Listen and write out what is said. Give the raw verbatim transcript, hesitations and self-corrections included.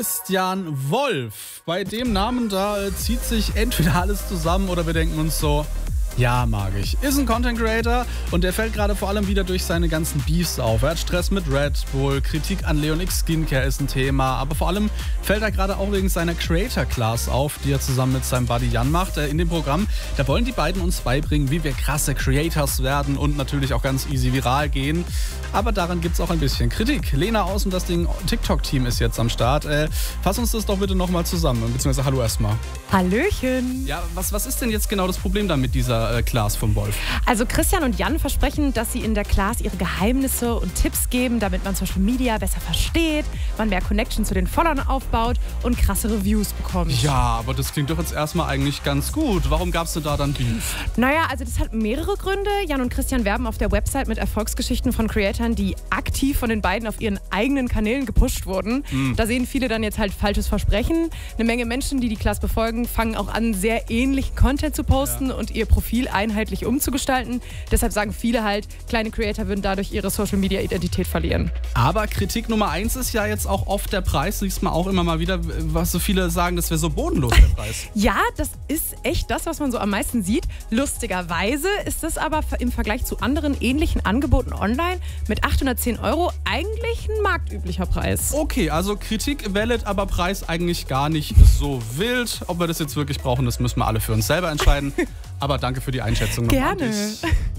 Christian Wolf. Bei dem Namen da äh, zieht sich entweder alles zusammen oder wir denken uns so, ja, mag ich. Ist ein Content Creator und der fällt gerade vor allem wieder durch seine ganzen Beefs auf. Er hat Stress mit Red Bull, Kritik an Leon X Skincare ist ein Thema, aber vor allem fällt er gerade auch wegen seiner Creator Class auf, die er zusammen mit seinem Buddy Jan macht. In dem Programm, da wollen die beiden uns beibringen, wie wir krasse Creators werden und natürlich auch ganz easy viral gehen. Aber daran gibt es auch ein bisschen Kritik. Lena aus und das Ding TikTok-Team ist jetzt am Start. Äh, fass uns das doch bitte nochmal zusammen, beziehungsweise hallo erstmal. Hallöchen. Ja, was, was ist denn jetzt genau das Problem da mit dieser äh, Class vom Wolf? Also Christian und Jan versprechen, dass sie in der Class ihre Geheimnisse und Tipps geben, damit man Social Media besser versteht, man mehr Connection zu den Followern aufbaut und krasse Reviews bekommt. Ja, aber das klingt doch jetzt erstmal eigentlich ganz gut. Warum gab's denn da dann Beef? Naja, also das hat mehrere Gründe. Jan und Christian werben auf der Website mit Erfolgsgeschichten von Creatoren, die aktiv von den beiden auf ihren eigenen Kanälen gepusht wurden. Mhm. Da sehen viele dann jetzt halt falsches Versprechen. Eine Menge Menschen, die die Class befolgen, fangen auch an, sehr ähnlichen Content zu posten ja. und ihr Profil einheitlich umzugestalten. Deshalb sagen viele halt, kleine Creator würden dadurch ihre Social-Media-Identität verlieren. Aber Kritik Nummer eins ist ja jetzt auch oft der Preis. Liest man auch immer mal wieder, was so viele sagen, das wäre so bodenlos, der Preis. Ja, das ist echt das, was man so am meisten sieht. Lustigerweise ist das aber im Vergleich zu anderen ähnlichen Angeboten online mit achthundertzehn Euro eigentlich ein marktüblicher Preis. Okay, also Kritik valid, aber Preis eigentlich gar nicht so wild. Ob wir das jetzt wirklich brauchen, das müssen wir alle für uns selber entscheiden. Aber danke für die Einschätzung. Gerne.